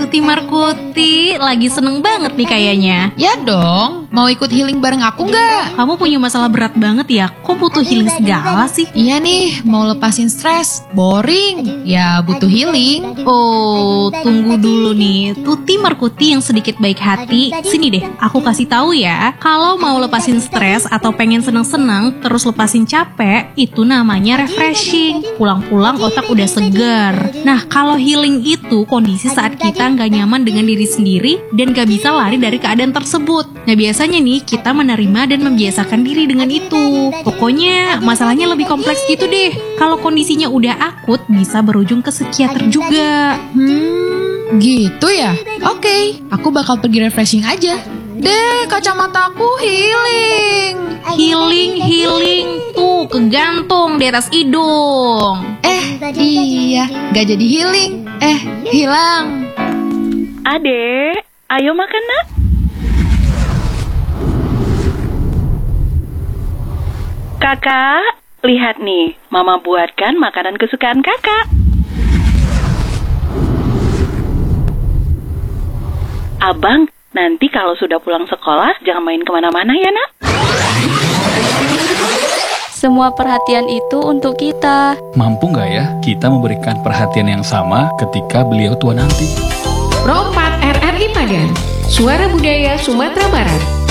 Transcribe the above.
Tuti Markuti lagi seneng banget nih kayaknya. Ya dong, mau ikut healing bareng aku nggak? Kamu punya masalah berat banget ya, kok butuh healing segala sih? Iya nih, mau lepasin stres, boring, ya butuh healing. Oh, tunggu dulu nih, Tuti Markuti yang sedikit baik hati. Sini deh, aku kasih tahu ya. Kalau mau lepasin stres atau pengen seneng-seneng terus lepasin capek, itu namanya refreshing. Pulang-pulang otak udah segar. Nah, kalau healing itu kondisi saat kita nggak nyaman dengan diri sendiri dan nggak bisa lari dari keadaan tersebut. Nah, biasanya nih kita menerima dan membiasakan diri dengan itu. Pokoknya masalahnya lebih kompleks gitu deh. Kalau kondisinya udah akut, bisa berujung ke psikiater juga. Gitu ya? Oke, aku bakal pergi refreshing aja. Deh, kacamataku healing. Healing, tuh kegantung di atas hidung. Iya, gak jadi healing. Hilang. Adek, ayo makan nak. Kakak, lihat nih, Mama buatkan makanan kesukaan kakak. Abang, nanti kalau sudah pulang sekolah, jangan main kemana-mana ya nak. Semua perhatian itu untuk kita. Mampu nggak ya kita memberikan perhatian yang sama ketika beliau tua nanti? Pro 4 RRI Padang, Suara Budaya Sumatera Barat.